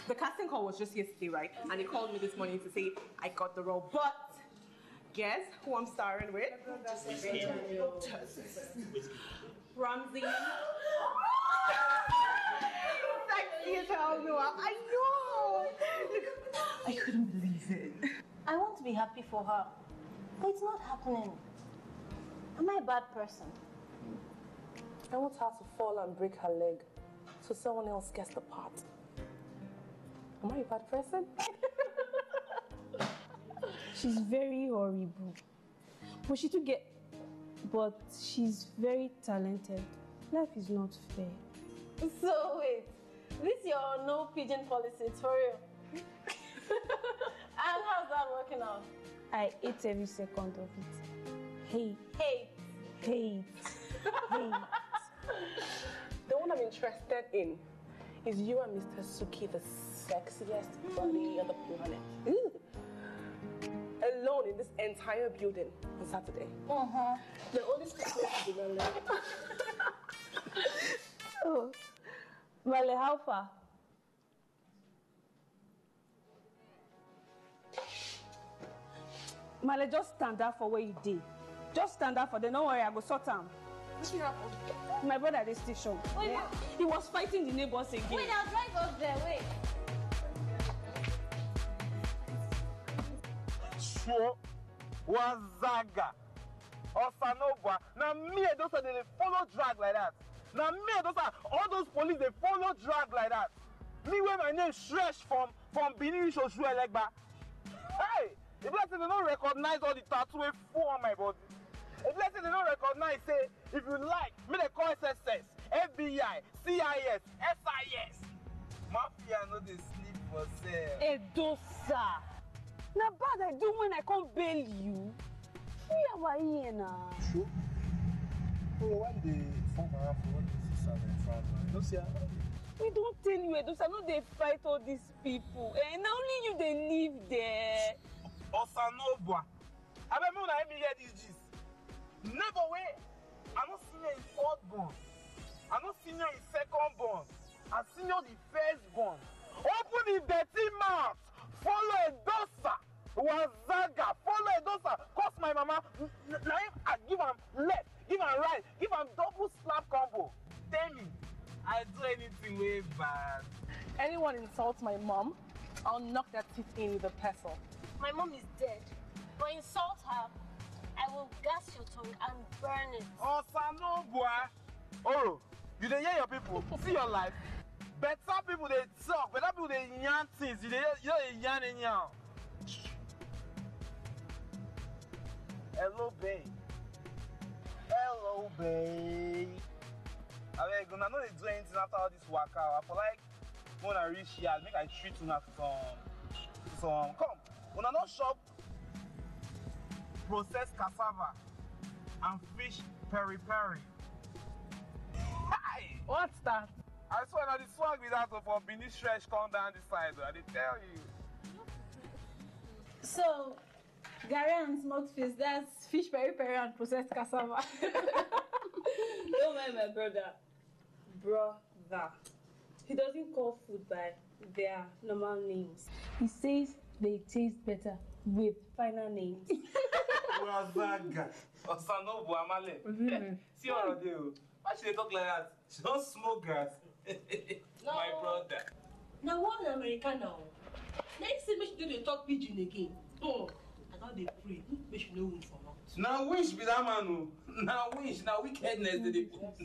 The casting call was just yesterday, right? And he called me this morning to say I got the role. But guess who I'm starring with? Ramsey. Sexiest hell no. I know. I couldn't believe it. I want to be happy for her, but it's not happening. Am I a bad person? I want her to fall and break her leg so someone else gets the part. Am I a bad person? She's very horrible. But she's very talented. Life is not fair. So wait, this your no pigeon policy, it's for real. And how's that working out? I ate every second of it. Hate. The one I'm interested in is you and Mr. Suki, the sexiest body on the planet. Alone in this entire building on Saturday. The only place is in LA. Oh, Male, how far? Male, just stand up for where you did. Just stand up for them. Don't worry, I go sort them. What's happened? My brother at the station. Wait, He was fighting the neighbors again. wait, I'll drive us there, wait. Sure, Wazaga, Osanobwa. Now me, those are they follow drag like that. Now me, those are all those police they follow drag like that. Me where my name Shresh from Benin Shoshu Elegba. Hey, the blessing they don't recognize all the tattoo we full on my body. The blessing they don't recognize say if you like, me they call SSS, FBI, CIS, SIS. Mafia no they sleep for sale. Edosa. Now bad I do when I can't bail you. We are here now. True. Oh, when they form around for what this is in France, don't see how. We don't tell you, Edosa, no they fight all these people. And only you they live there. Osanobwa. I remember when I hear these G's. Never way. I'm not senior in fourth born. I'm not senior in second born. I'm senior the first born. Open the dirty mouth. Follow Edosa. Wazaga. Follow Edosa. Cause my mama. Now I give him left, give him right, give him double slap combo. Tell me, I do anything way bad. Anyone insults my mom, I'll knock their teeth in with a pestle. My mom is dead, but insult her, I will gas your tongue and burn it. Osanobwa. Oh, you dey hear your people. See your life. Better people they talk, better people they yarn things. You know they yarn anyhow. Hello, babe. Hello, babe. I know they do anything after all this waka. I feel like when I reach here, make I treat you to some. Come, when I not shop processed cassava and fish peri-peri. Hi! What's that? I swear now the swag with that for Benin Stretch come down this side. I did tell you. So, Gary and smoked fish, that's fish peri-peri and processed cassava. Don't mind my brother. Brother. He doesn't call food by their normal names. He says they taste better with final names. Wazaga. Osanobu Amale. See what I do? Why should they talk like that? She don't smoke grass. My brother. Now one American now. Next thing make you do talk pidgin again. Oh, I thought they pray. Make you no room for mouth. Now wish be that man. Now wish. Now wickedness.